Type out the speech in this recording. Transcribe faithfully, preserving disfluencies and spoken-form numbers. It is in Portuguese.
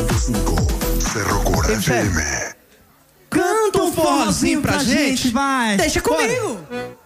ponto cinco. Cerro Cora F M. Canta um forrozinho pra gente, vai. Deixa comigo.